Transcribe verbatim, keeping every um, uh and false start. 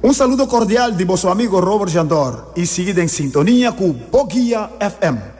Un saludo cordial de vuestro amigo Robert Jandor y seguid en sintonía con Boguía F M.